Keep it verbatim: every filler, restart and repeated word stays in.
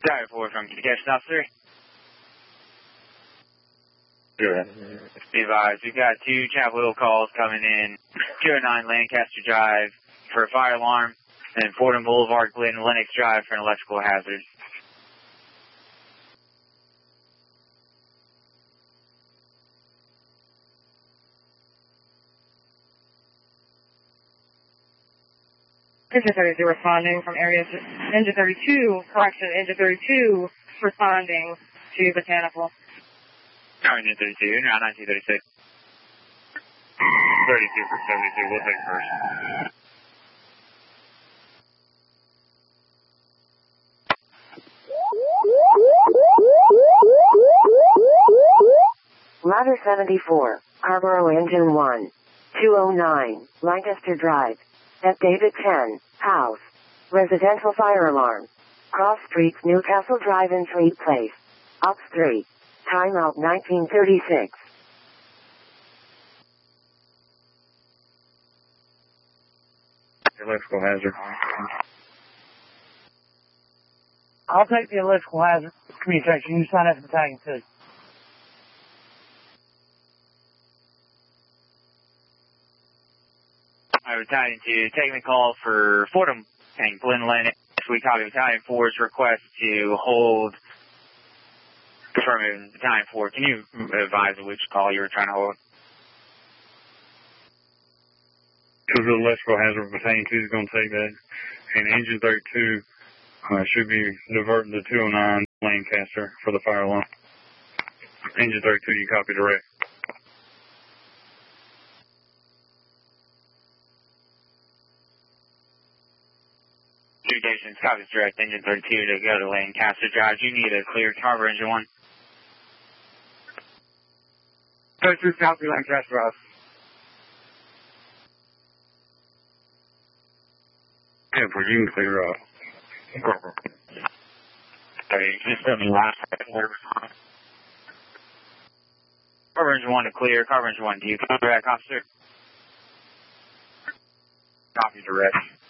Driver four from Congestion Officer. Good. Be advised, we've got two Chapel Hill calls coming in. two oh nine Lancaster Drive for a fire alarm, and Fordham Boulevard, Glen Lennox Drive for an electrical hazard. Engine thirty-two responding from area, Engine thirty-two, correction, Engine thirty-two responding to Botanical. Engine thirty-two, now nineteen thirty-six. thirty-two for seventy-two, we'll take first. Ladder seventy-four, Harborough Engine one, two oh nine, Lancaster Drive. At David ten, House. Residential fire alarm. Cross Streets, Newcastle Drive in Fleet Place. Ops three. Timeout nineteen thirty-six. Electrical hazard. I'll take the electrical hazard communication. You sign up for battalion two. Alright, Battalion two, taking the call for Fordham and Glen Lennox. We copy Battalion four's request to hold. Confirming Battalion four, can you advise which call you were trying to hold? Because the electrical hazard, Battalion two is going to take that. And Engine thirty-two uh, should be diverting to two oh nine Lancaster for the fire alarm. Engine thirty-two, you copy direct. Communications, copies direct, Engine thirty-two to go to Lancaster Drive. You need a clear Harbor Engine one. thirty-two, copy Lancaster Drive. Yeah, but you can clear up. Sorry, just let me last. Harbor Engine one to clear, Harbor Engine one, do you copy direct, officer? Copy direct.